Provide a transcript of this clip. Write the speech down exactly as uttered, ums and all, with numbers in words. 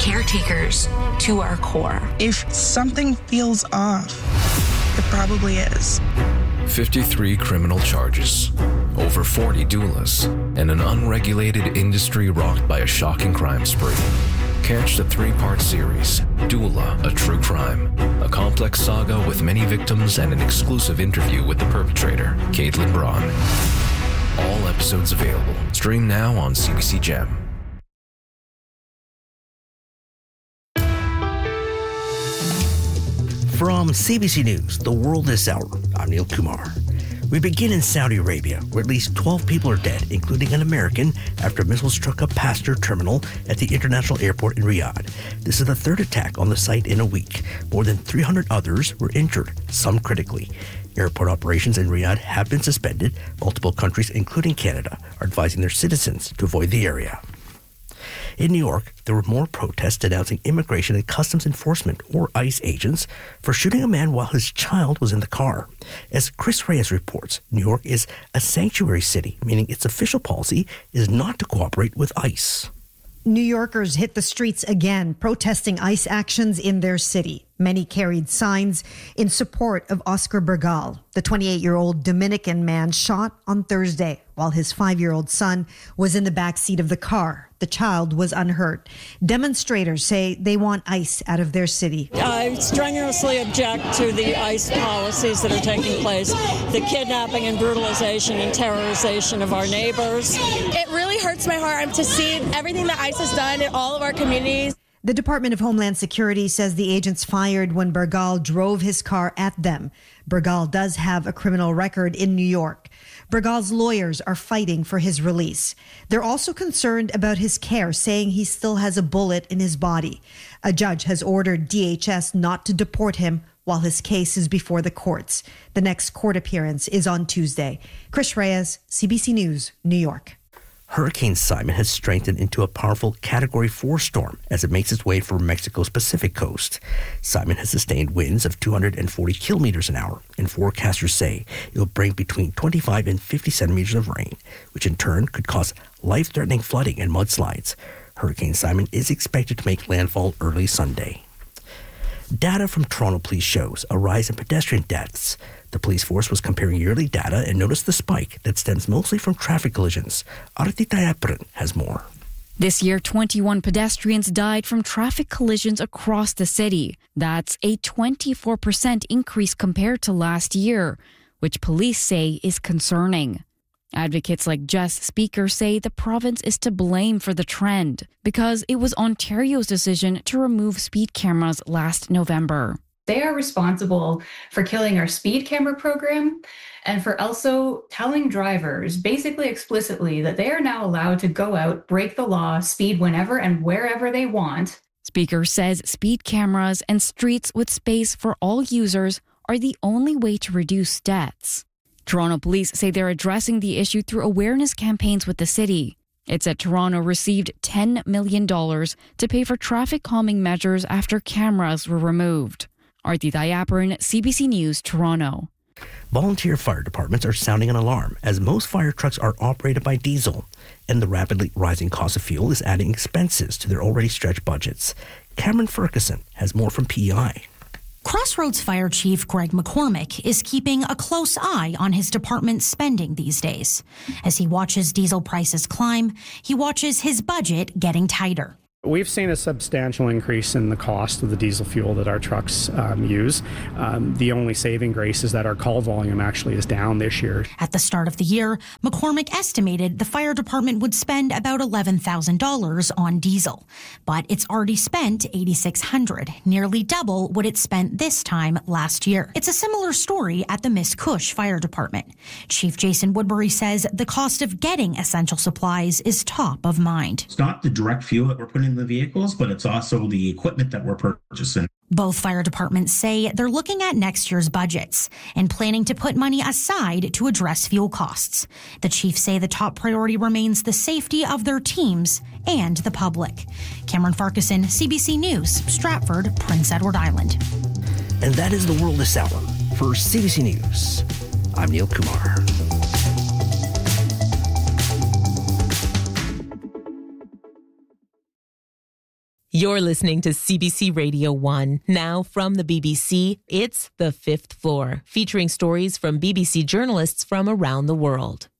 caretakers to our core. If something feels off, it probably is. fifty-three criminal charges, over forty doulas, and an unregulated industry rocked by a shocking crime spree. Catch the three-part series, Doula, A True Crime, a complex saga with many victims and an exclusive interview with the perpetrator, Caitlin Braun. All episodes available. Stream now on C B C Gem. From C B C News, The World This Hour, I'm Neil Kumar. We begin in Saudi Arabia, where at least twelve people are dead, including an American, after a missile struck a passenger terminal at the international airport in Riyadh. This is the third attack on the site in a week. More than three hundred others were injured, some critically. Airport operations in Riyadh have been suspended. Multiple countries, including Canada, are advising their citizens to avoid the area. In New York, there were more protests denouncing Immigration and Customs Enforcement, or ICE agents, for shooting a man while his child was in the car. As Chris Reyes reports, New York is a sanctuary city, meaning its official policy is not to cooperate with ICE. New Yorkers hit the streets again, protesting ICE actions in their city. Many carried signs in support of Oscar Bergal, the twenty-eight-year-old Dominican man shot on Thursday while his five-year-old son was in the back seat of the car. The child was unhurt. Demonstrators say they want ICE out of their city. I strenuously object to the ICE policies that are taking place, the kidnapping and brutalization and terrorization of our neighbors. It really hurts my heart to see everything that ICE has done in all of our communities. The Department of Homeland Security says the agents fired when Bergal drove his car at them. Bergal does have a criminal record in New York. Bergal's lawyers are fighting for his release. They're also concerned about his care, saying he still has a bullet in his body. A judge has ordered D H S not to deport him while his case is before the courts. The next court appearance is on Tuesday. Chris Reyes, C B C News, New York. Hurricane Simon has strengthened into a powerful Category four storm as it makes its way for Mexico's Pacific coast. Simon has sustained winds of two hundred forty kilometers an hour, and forecasters say it will bring between twenty-five and fifty centimeters of rain, which in turn could cause life-threatening flooding and mudslides. Hurricane Simon is expected to make landfall early Sunday. Data from Toronto Police shows a rise in pedestrian deaths. The police force was comparing yearly data and noticed the spike that stems mostly from traffic collisions. Arati Tayapuran has more. This year, twenty-one pedestrians died from traffic collisions across the city. That's a twenty-four percent increase compared to last year, which police say is concerning. Advocates like Jess Speaker say the province is to blame for the trend because it was Ontario's decision to remove speed cameras last November. They are responsible for killing our speed camera program and for also telling drivers basically explicitly that they are now allowed to go out, break the law, speed whenever and wherever they want. Speaker says speed cameras and streets with space for all users are the only way to reduce deaths. Toronto police say they're addressing the issue through awareness campaigns with the city. It said Toronto received ten million dollars to pay for traffic calming measures after cameras were removed. Arti Dayaparan, C B C News, Toronto. Volunteer fire departments are sounding an alarm as most fire trucks are operated by diesel, and the rapidly rising cost of fuel is adding expenses to their already stretched budgets. Cameron Ferguson has more from P E I. Crossroads Fire Chief Greg McCormick is keeping a close eye on his department's spending these days. As he watches diesel prices climb, he watches his budget getting tighter. We've seen a substantial increase in the cost of the diesel fuel that our trucks um, use. Um, the only saving grace is that our call volume actually is down this year. At the start of the year, McCormick estimated the fire department would spend about eleven thousand dollars on diesel. But it's already spent eight thousand six hundred dollars, nearly double what it spent this time last year. It's a similar story at the Miscouche Fire Department. Chief Jason Woodbury says the cost of getting essential supplies is top of mind. It's not the direct fuel that we're putting in the vehicles, but it's also the equipment that we're purchasing. Both fire departments say they're looking at next year's budgets and planning to put money aside to address fuel costs. The chiefs say the top priority remains the safety of their teams and the public. Cameron Farquharson, C B C News, Stratford, Prince Edward Island. And that is the world this hour. For C B C News, I'm Neil Kumar. You're listening to C B C Radio one. Now from the B B C, it's The Fifth Floor, featuring stories from B B C journalists from around the world.